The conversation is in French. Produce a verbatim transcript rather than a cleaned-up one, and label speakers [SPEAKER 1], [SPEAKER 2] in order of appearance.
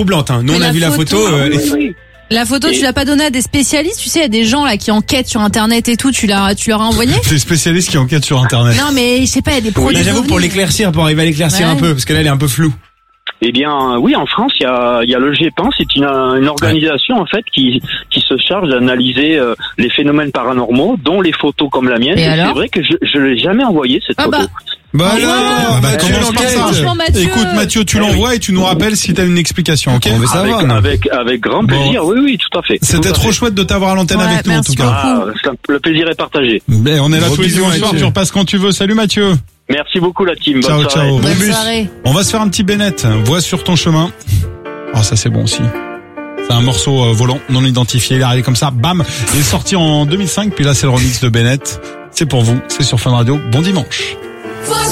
[SPEAKER 1] troublante. Hein. Nous,
[SPEAKER 2] Mais
[SPEAKER 1] on a
[SPEAKER 2] la
[SPEAKER 1] vu la
[SPEAKER 2] photo,
[SPEAKER 1] photo. euh,
[SPEAKER 3] Oui,
[SPEAKER 1] et-
[SPEAKER 3] oui.
[SPEAKER 2] La photo,
[SPEAKER 3] Et-
[SPEAKER 2] tu l'as pas donnée à des spécialistes, tu sais, il y a des gens là qui enquêtent sur internet et tout, tu l'as tu leur as envoyé?
[SPEAKER 4] Des spécialistes qui enquêtent sur Internet.
[SPEAKER 2] Non mais je sais pas, il y a des produits.
[SPEAKER 1] Là, j'avoue, pour l'éclaircir, pour arriver à l'éclaircir
[SPEAKER 2] Ouais.
[SPEAKER 1] un peu, parce que là, elle est un peu floue.
[SPEAKER 3] Eh bien, oui, en France, il y a, il y a le G E P A N, c'est une, une organisation en fait qui, qui se charge d'analyser euh, les phénomènes paranormaux, dont les photos comme la mienne.
[SPEAKER 2] Et
[SPEAKER 3] Et
[SPEAKER 2] alors
[SPEAKER 3] c'est vrai que je je l'ai jamais envoyé cette
[SPEAKER 2] Ah
[SPEAKER 3] photo.
[SPEAKER 2] bah.
[SPEAKER 1] Bah
[SPEAKER 2] Ah ouais.
[SPEAKER 1] alors,
[SPEAKER 4] Ah bah,
[SPEAKER 1] tu
[SPEAKER 4] commence par
[SPEAKER 1] l'enquêtes.
[SPEAKER 4] ça.
[SPEAKER 2] Franchement, Mathieu.
[SPEAKER 4] Écoute Mathieu, tu l'envoies et tu nous rappelles si t'as une explication, ok?
[SPEAKER 1] On veut
[SPEAKER 3] Avec,
[SPEAKER 1] savoir. non
[SPEAKER 3] avec avec grand
[SPEAKER 4] Bon.
[SPEAKER 3] plaisir. Oui, oui, tout à fait.
[SPEAKER 4] C'était
[SPEAKER 3] Tout à
[SPEAKER 4] trop
[SPEAKER 3] fait.
[SPEAKER 4] chouette de t'avoir à l'antenne
[SPEAKER 2] Ouais,
[SPEAKER 4] avec nous en
[SPEAKER 2] merci
[SPEAKER 4] tout cas.
[SPEAKER 3] Ah, c'est un- le plaisir est partagé.
[SPEAKER 4] Ben, on est là
[SPEAKER 1] Gros
[SPEAKER 4] tous les
[SPEAKER 1] bisous,
[SPEAKER 4] dimanches soirs,
[SPEAKER 1] Mathieu.
[SPEAKER 4] tu repasses quand tu veux. Salut Mathieu.
[SPEAKER 3] Merci beaucoup la team. Bonne
[SPEAKER 4] Ciao,
[SPEAKER 3] soirée.
[SPEAKER 4] ciao.
[SPEAKER 2] Bonne
[SPEAKER 4] Bon bus.
[SPEAKER 2] soirée.
[SPEAKER 4] On va se faire un petit Bennett. Voix sur ton chemin. Oh, ça c'est bon aussi. C'est un morceau euh, volant non identifié. Il est arrivé comme ça, bam. Il est sorti en deux mille cinq. Puis là, c'est le remix de Bennett. C'est pour vous. C'est sur Fun Radio. Bon dimanche.